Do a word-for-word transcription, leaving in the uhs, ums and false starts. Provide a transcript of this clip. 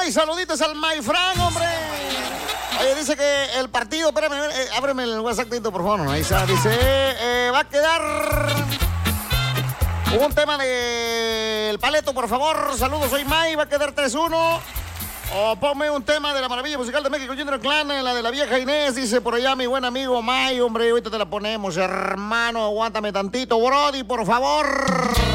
Ay, saluditos al My Fran, hombre. Oye, dice que el partido, espérame, eh, ábreme el WhatsApp, por favor. Ahí está, dice, eh, va a quedar un tema del Paleto, por favor. Saludos, soy May, va a quedar tres uno. O ponme un tema de la maravilla musical de México Junior Clan, la de la vieja Inés, dice por allá mi buen amigo May, hombre, ahorita te la ponemos, hermano, aguántame tantito, Brody, por favor.